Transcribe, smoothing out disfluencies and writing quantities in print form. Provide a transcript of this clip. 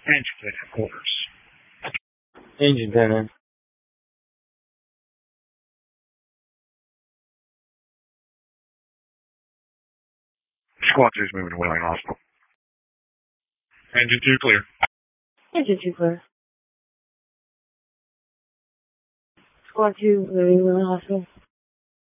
Engine Flight Headquarters. Engine 10. Squad 2 is moving to Wheeling Hospital. Engine 2 clear. Engine 2 clear. Squad 2, moving to Wheeling Hospital.